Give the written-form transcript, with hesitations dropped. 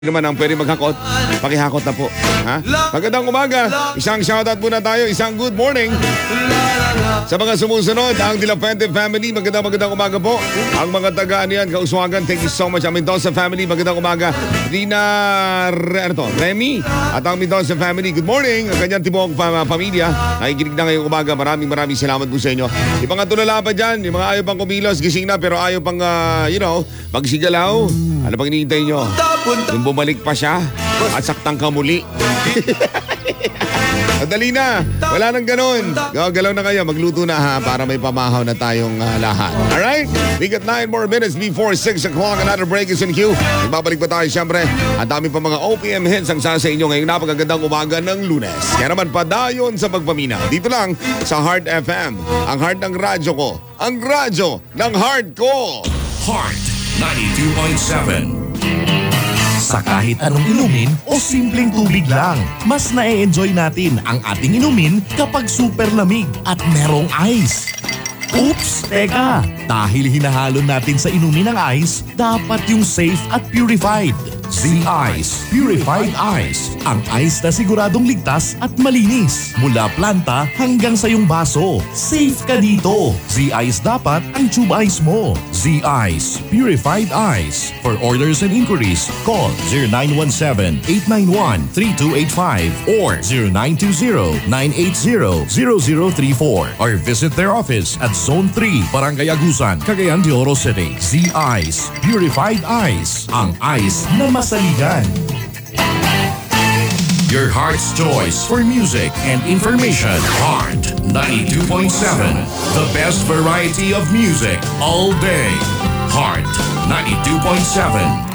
Naman ang pwede maghakot, pakihakot na po. Ha? Magandang umaga, isang shoutout muna tayo, isang good morning. Sa mga sumusunod, ang De La Fuente family, magandang umaga po. Ang mga tagaan yan, Kauswagan, thank you so much. Ang Mendoza family, magandang umaga. Remy, at ang Mendoza family, good morning. Ang kanyang tibok pamilya, nakikinig na ngayong umaga. Maraming salamat po sa inyo. Yung mga tulala pa dyan, yung mga ayaw pang kumilos, gising na, pero ayaw pang, magsigalaw. Ano pang hinihintay nyo? Yung bumalik pa siya at saktang ka muli. Madali na. Wala nang ganun. Galaw na kayo. Magluto na ha para may pamahaw na tayong lahat. Alright? We got 9 more minutes before 6 o'clock. Another break is in queue. Magbabalik pa tayo siyempre. Ang dami pa mga OPM hits ang sa inyo ngayong napakagandang umaga ng Lunes. Kaya naman padayon sa pagpamina. Dito lang sa Heart FM. Ang heart ng radyo ko. Ang radyo ng heart ko. Heart 92.7. Sa kahit anong inumin o simpleng tubig lang, mas na-enjoy natin ang ating inumin kapag super lamig at merong ice. Oops! Teka! Dahil hinahalo natin sa inumin ng ice, dapat yung safe at purified. Z-Ice Purified Ice. Ang ice na siguradong ligtas at malinis. Mula planta hanggang sa iyong baso. Safe ka dito. Z-Ice dapat ang tube ice mo. Z-Ice Purified Ice. For orders and inquiries, call 0917-891-3285 or 0920-980-0034 or visit their office at Zone 3, Barangay Agusan, Cagayan de Oro City. Z-Ice Purified Ice. Ang ice na masaligan. Your heart's choice for music and information. Heart 92.7. The best variety of music all day. Heart 92.7.